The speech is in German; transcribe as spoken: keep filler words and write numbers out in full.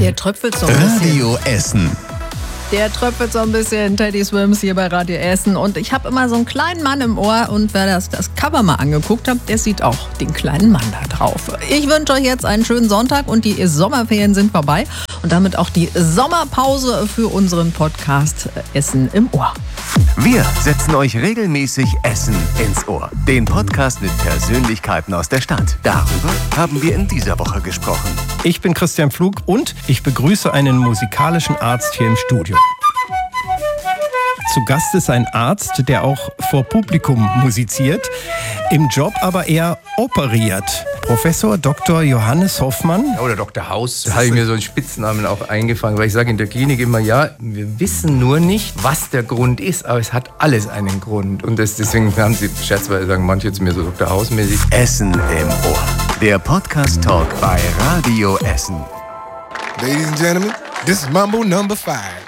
Der tröpfelt so ein bisschen. Radio Essen. Der tröpfelt so ein bisschen, Teddy Swims hier bei Radio Essen. Und ich habe immer so einen kleinen Mann im Ohr. Und wer das, das Cover mal angeguckt hat, der sieht auch den kleinen Mann da drauf. Ich wünsche euch jetzt einen schönen Sonntag und die Sommerferien sind vorbei. Und damit auch die Sommerpause für unseren Podcast Essen im Ohr. Wir setzen euch regelmäßig Essen ins Ohr. Den Podcast mit Persönlichkeiten aus der Stadt. Darüber haben wir in dieser Woche gesprochen. Ich bin Christian Pflug und ich begrüße einen musikalischen Arzt hier im Studio. Zu Gast ist ein Arzt, der auch vor Publikum musiziert, im Job aber eher operiert. Professor Doktor Johannes Hoffmann. Oder Doktor Haus, da habe ich mir so einen Spitznamen auch eingefangen, weil ich sage in der Klinik immer, ja, wir wissen nur nicht, was der Grund ist, aber es hat alles einen Grund. Und das, deswegen haben sie scherzweise sagen manche zu mir so Doktor Haus-mäßig. Essen im Ohr. Der Podcast-Talk bei Radio Essen. Ladies and gentlemen, this is Mambo number five.